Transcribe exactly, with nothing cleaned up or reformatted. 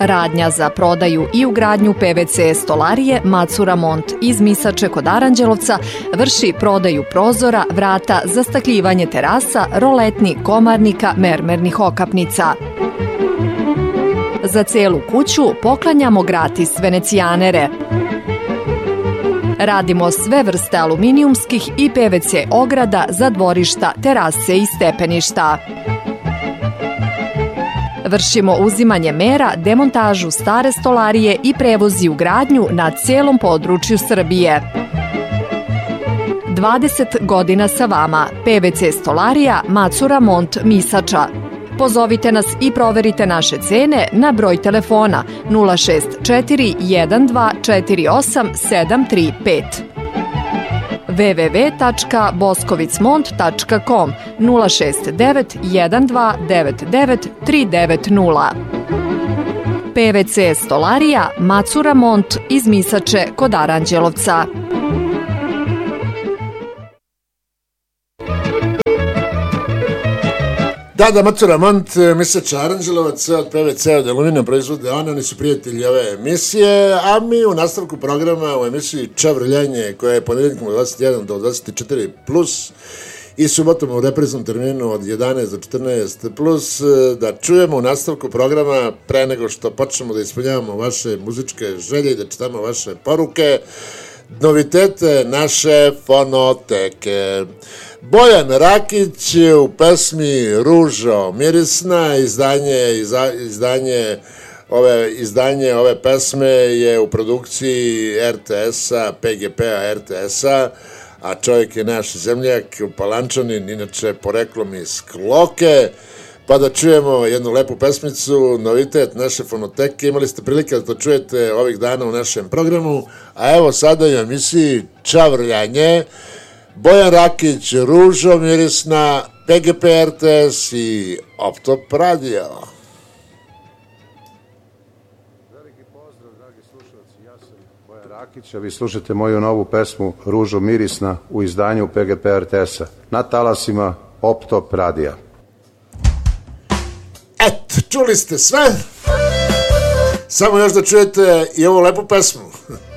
Radnja za prodaju i ugradnju P V C stolarije Macura Mont iz Misače kod Aranđelovca vrši prodaju prozora, vrata, zastakljivanje terasa, roletni, komarnika, mermernih okapnica. Za celu kuću poklanjamo gratis venecijanere. Radimo sve vrste aluminijumskih i P V C ograda za dvorišta, terase i stepeništa. Vršimo uzimanje mera, demontažu stare stolarije i prevoz i ugradnju na celom području Srbije. dvadeset godina sa vama. P V C stolarija Macura Mont Misača. Pozovite nas i proverite naše cene na broj telefona nula šest četiri jedan dva četiri osam sedam tri pet. w w w tačka boskovicmont tačka com nula šest devet jedan dva devet devet tri devet nula. P V C stolarija Macura Mont iz Misače kod Aranđelovca. Da, da, Macura Mont, Misača Aranđelovac, od P V C, od aluminijum proizvode one, oni su prijatelji ove emisije, a mi u nastavku programa u emisiji Čavrljanje, koja je ponedeljkom od dvadeset jedan do dvadeset četiri plus i subotom u repriznom terminu od jedanaest do četrnaest plus, da čujemo u nastavku programa, pre nego što počnemo da ispunjavamo vaše muzičke želje i da čitamo vaše poruke, novitete naše fonoteke. Bojan Rakić u pesmi Ružo mirisna, izdanje, izda, izdanje, ove, izdanje ove pesme je u produkciji R T S-a, P G P-a R T S-a, a čovjek je naš zemljak, Palančanin, inače poreklom iz Kloke, pa da čujemo jednu lepu pesmicu, novitet naše fonoteke. Imali ste prilike da to čujete ovih dana u našem programu, a evo sada u emisiji Čavrljanje, Bojan Rakić, Ružo mirisna, P G P R T S i Optop radio. Veliki pozdrav, dragi slušalci, ja sam Bojan Rakić, a vi slušate moju novu pesmu Ružo mirisna u izdanju P G P R T S-a na talasima Optop radija. Eto, čuli ste sve, samo još da čujete i ovu lepu pesmu.